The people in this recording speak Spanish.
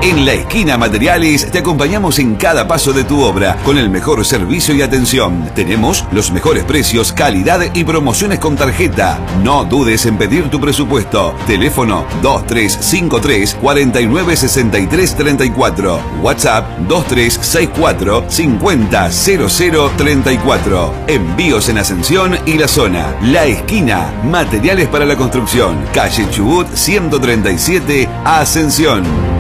En La Esquina Materiales te acompañamos en cada paso de tu obra con el mejor servicio y atención. Tenemos los mejores precios, calidad y promociones con tarjeta. No dudes en pedir tu presupuesto. Teléfono 2353 496334. WhatsApp 2364 500034. Envíos en Ascensión y la zona. La Esquina Materiales para la construcción. Calle Chubut 137, Ascensión.